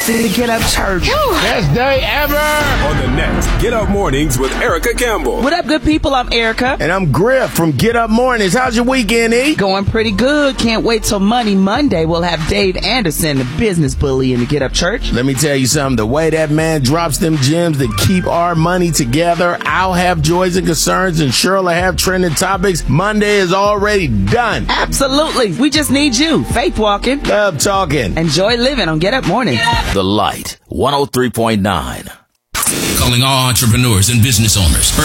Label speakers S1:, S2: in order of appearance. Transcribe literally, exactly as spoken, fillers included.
S1: To Get Up Church.
S2: Best day ever!
S3: On the next Get Up Mornings with Erica Campbell.
S1: What up, good people? I'm Erica.
S2: And I'm Griff from Get Up Mornings. How's your weekend, E?
S1: Going pretty good. Can't wait till Money Monday. We'll have Dave Anderson, the business bully in the Get Up Church.
S2: Let me tell you something. The way that man drops them gems that keep our money together, I'll have joys and concerns, and Cheryl will have trending topics. Monday is already done.
S1: Absolutely. We just need you. Faith walking.
S2: Love talking.
S1: Enjoy living on Get Up Mornings.
S4: The Light, one oh three point nine.
S5: Calling all entrepreneurs and business owners.